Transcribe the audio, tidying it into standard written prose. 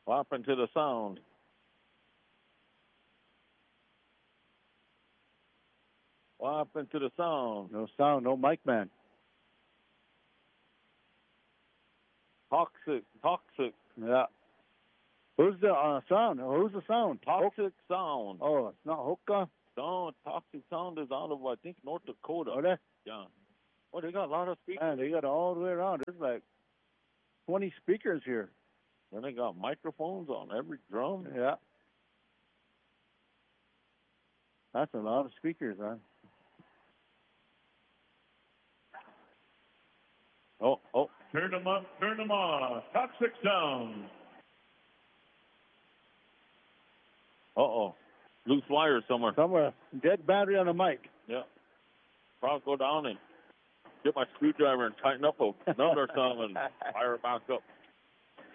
What happened to the sound? What happened to the sound? No sound, no mic man. Toxic. Yeah. Who's the sound? Who's the sound? Toxic sound. Oh, it's not Hoka? No, Toxic Sound is out of, I think, North Dakota. Are they? Yeah. Oh, they got a lot of speakers. Man, they got it all the way around. There's like 20 speakers here. And they got microphones on every drum. Yeah. That's a lot of speakers, man. Oh. Turn them up, turn them off. Toxic Sound. Uh-oh. Loose wire somewhere. Somewhere. Dead battery on the mic. Yeah. Probably go down and get my screwdriver and tighten up another some and fire it back up.